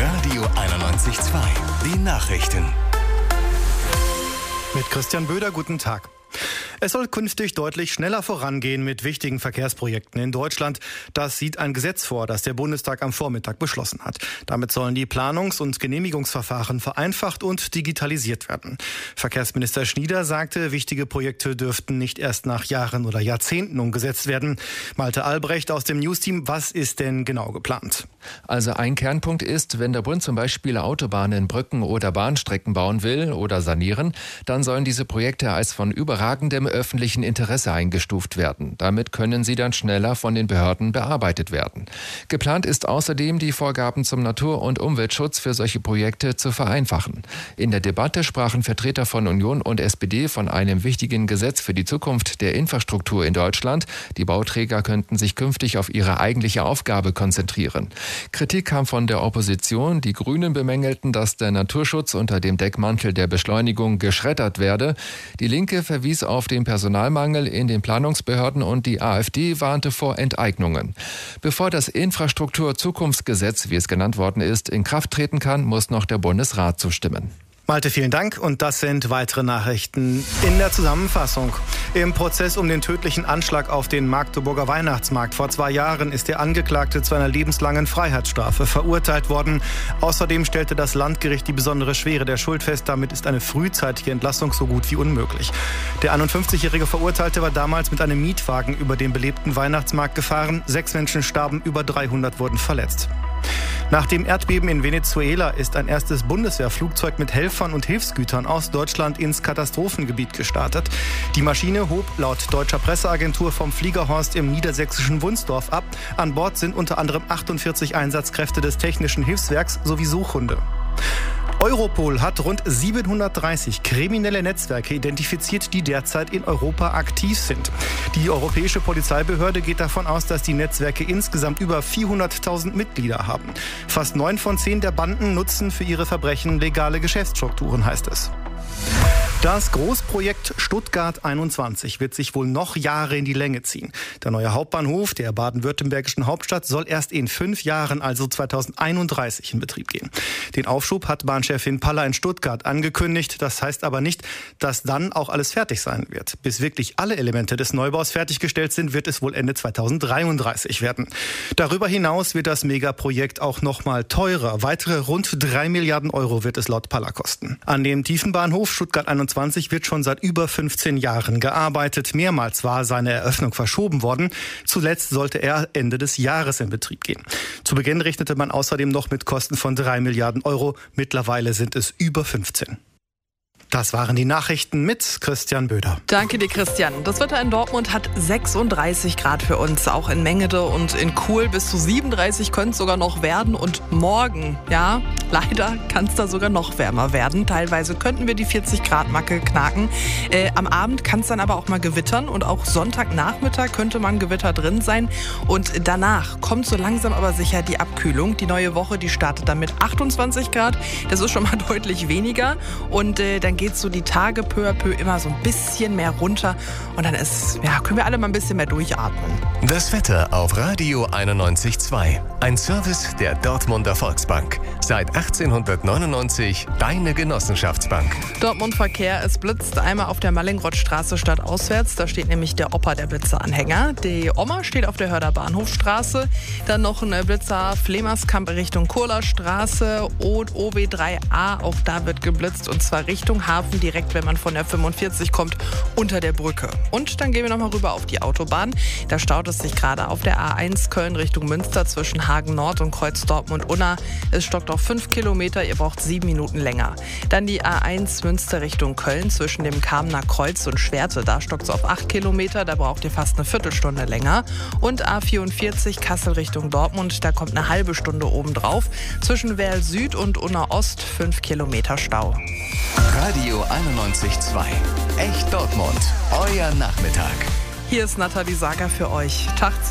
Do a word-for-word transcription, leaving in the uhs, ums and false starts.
Radio einundneunzig Komma zwei. Die Nachrichten. Mit Christian Böder, guten Tag. Es soll künftig deutlich schneller vorangehen mit wichtigen Verkehrsprojekten in Deutschland. Das sieht ein Gesetz vor, das der Bundestag am Vormittag beschlossen hat. Damit sollen die Planungs- und Genehmigungsverfahren vereinfacht und digitalisiert werden. Verkehrsminister Schnieder sagte, wichtige Projekte dürften nicht erst nach Jahren oder Jahrzehnten umgesetzt werden. Malte Albrecht aus dem Newsteam, was ist denn genau geplant? Also ein Kernpunkt ist, wenn der Bund zum Beispiel Autobahnen, Brücken oder Bahnstrecken bauen will oder sanieren, dann sollen diese Projekte als von überragendem öffentlichen Interesse eingestuft werden. Damit können sie dann schneller von den Behörden bearbeitet werden. Geplant ist außerdem, die Vorgaben zum Natur- und Umweltschutz für solche Projekte zu vereinfachen. In der Debatte sprachen Vertreter von Union und S P D von einem wichtigen Gesetz für die Zukunft der Infrastruktur in Deutschland. Die Bauträger könnten sich künftig auf ihre eigentliche Aufgabe konzentrieren. Kritik kam von der Opposition. Die Grünen bemängelten, dass der Naturschutz unter dem Deckmantel der Beschleunigung geschreddert werde. Die Linke verwies auf den Personalmangel in den Planungsbehörden und die AfD warnte vor Enteignungen. Bevor das Infrastruktur-Zukunftsgesetz, wie es genannt worden ist, in Kraft treten kann, muss noch der Bundesrat zustimmen. Malte, vielen Dank. Und das sind weitere Nachrichten in der Zusammenfassung. Im Prozess um den tödlichen Anschlag auf den Magdeburger Weihnachtsmarkt vor zwei Jahren ist der Angeklagte zu einer lebenslangen Freiheitsstrafe verurteilt worden. Außerdem stellte das Landgericht die besondere Schwere der Schuld fest. Damit ist eine frühzeitige Entlassung so gut wie unmöglich. Der einundfünfzigjährige Verurteilte war damals mit einem Mietwagen über den belebten Weihnachtsmarkt gefahren. Sechs Menschen starben, über dreihundert wurden verletzt. Nach dem Erdbeben in Venezuela ist ein erstes Bundeswehrflugzeug mit Helfern und Hilfsgütern aus Deutschland ins Katastrophengebiet gestartet. Die Maschine hob laut deutscher Presseagentur vom Fliegerhorst im niedersächsischen Wunsdorf ab. An Bord sind unter anderem achtundvierzig Einsatzkräfte des Technischen Hilfswerks sowie Suchhunde. Europol hat rund siebenhundertdreißig kriminelle Netzwerke identifiziert, die derzeit in Europa aktiv sind. Die europäische Polizeibehörde geht davon aus, dass die Netzwerke insgesamt über vierhunderttausend Mitglieder haben. Fast neun von zehn der Banden nutzen für ihre Verbrechen legale Geschäftsstrukturen, heißt es. Das Großprojekt Stuttgart einundzwanzig wird sich wohl noch Jahre in die Länge ziehen. Der neue Hauptbahnhof der baden-württembergischen Hauptstadt soll erst in fünf Jahren, also zweitausendeinunddreißig, in Betrieb gehen. Den Aufschub hat Bahnchefin Paller in Stuttgart angekündigt. Das heißt aber nicht, dass dann auch alles fertig sein wird. Bis wirklich alle Elemente des Neubaus fertiggestellt sind, wird es wohl Ende zweitausenddreiunddreißig werden. Darüber hinaus wird das Megaprojekt auch noch mal teurer. Weitere rund drei Milliarden Euro wird es laut Paller kosten. An dem Tiefenbahnhof Stuttgart einundzwanzig wird schon seit über fünfzehn Jahren gearbeitet. Mehrmals war seine Eröffnung verschoben worden. Zuletzt sollte er Ende des Jahres in Betrieb gehen. Zu Beginn rechnete man außerdem noch mit Kosten von drei Milliarden Euro. Mittlerweile sind es über fünfzehn. Das waren die Nachrichten mit Christian Böder. Danke dir, Christian. Das Wetter in Dortmund hat sechsunddreißig Grad für uns. Auch in Mengede und in Kuhl bis zu siebenunddreißig könnte es sogar noch werden. Und morgen, ja, leider kann es da sogar noch wärmer werden. Teilweise könnten wir die vierzig Grad Marke knacken. Äh, am Abend kann es dann aber auch mal gewittern. Und auch Sonntagnachmittag könnte mal ein Gewitter drin sein. Und danach kommt so langsam aber sicher die Abkühlung. Die neue Woche, die startet dann mit achtundzwanzig Grad. Das ist schon mal deutlich weniger. Und äh, dann geht so die Tage peu à peu immer so ein bisschen mehr runter und dann ist, ja, können wir alle mal ein bisschen mehr durchatmen. Das Wetter auf Radio einundneunzig Komma zwei. Ein Service der Dortmunder Volksbank. Seit achtzehnhundertneunundneunzig deine Genossenschaftsbank. Dortmund Verkehr, es blitzt einmal auf der Mallingrothstraße stadtauswärts. Da steht nämlich der Opa der Blitzeranhänger. Die Oma steht auf der Hörder Bahnhofstraße. Dann noch ein Blitzer Flemerskamp Richtung Kurlerstraße und O B drei A. Auch da wird geblitzt und zwar Richtung Hafen, direkt wenn man von der fünfundvierzig kommt, unter der Brücke. Und dann gehen wir nochmal rüber auf die Autobahn. Da staut es sich gerade auf der A eins Köln Richtung Münster zwischen Hagen Nord und Kreuz Dortmund-Unna. Es stockt auf fünf Kilometer, ihr braucht sieben Minuten länger. Dann die A eins Münster Richtung Köln zwischen dem Kamener Kreuz und Schwerte. Da stockt es auf acht Kilometer, da braucht ihr fast eine Viertelstunde länger. Und A vierundvierzig Kassel Richtung Dortmund, da kommt eine halbe Stunde obendrauf. Zwischen Werl Süd und Unna Ost fünf Kilometer Stau. Radio einundneunzig Komma zwei. Echt Dortmund. Euer Nachmittag. Hier ist Nathalie Sager für euch. Tag